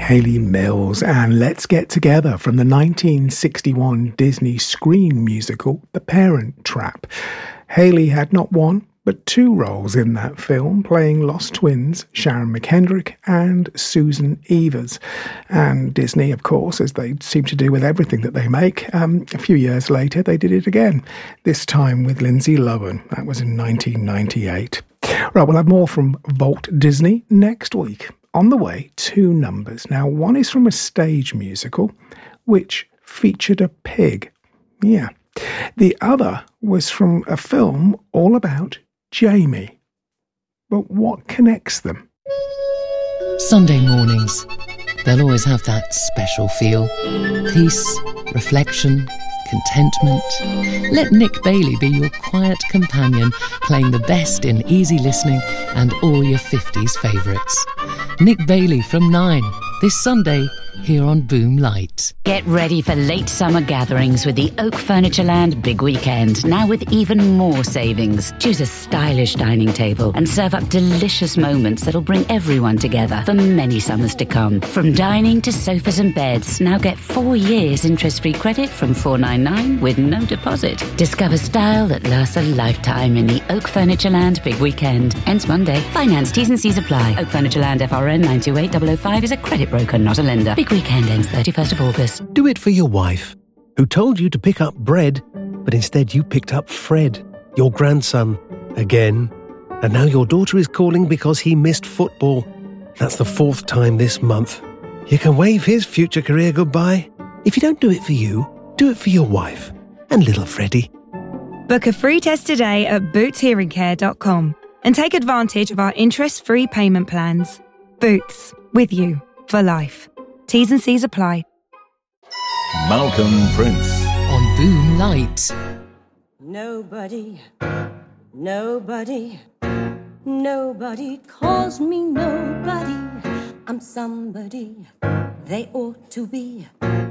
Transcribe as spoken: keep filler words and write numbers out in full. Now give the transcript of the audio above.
Hayley Mills and Let's Get Together from the nineteen sixty-one Disney screen musical The Parent Trap. Hayley had not one, but two roles in that film, playing lost twins Sharon McKendrick and Susan Evers. And Disney, of course, as they seem to do with everything that they make, um, a few years later they did it again, this time with Lindsay Lohan. That was in nineteen ninety-eight. Right, we'll have more from Walt Disney next week. On the way, two numbers. Now, one is from a stage musical, which featured a pig. Yeah. The other was from a film all about Jamie. But what connects them? Sunday mornings. They'll always have that special feel. Peace, reflection, contentment. Let Nick Bailey be your quiet companion, playing the best in easy listening and all your fifties favourites. Nick Bailey from nine, this Sunday, here on Boom Light. Get ready for late summer gatherings with the Oak Furnitureland Big Weekend, now with even more savings. Choose a stylish dining table and serve up delicious moments that'll bring everyone together for many summers to come. From dining to sofas and beds, now get four years interest-free credit from four ninety-nine with no deposit. Discover style that lasts a lifetime in the Oak Furnitureland Big Weekend. Ends Monday. Finance T's and C's apply. Oak Furnitureland F R N nine two eight zero zero five is a credit broker, not a lender. Big Weekend ends thirty-first of August. Do it for your wife, who told you to pick up bread, but instead you picked up Fred, your grandson, again. And now your daughter is calling because he missed football. That's the fourth time this month. You can wave his future career goodbye. If you don't do it for you, do it for your wife and little Freddie. Book a free test today at boots hearing care dot com and take advantage of our interest-free payment plans. Boots, with you for life. T's and C's apply. Malcolm Prince on Boom Light. Nobody, nobody, nobody calls me nobody. I'm somebody they ought to be.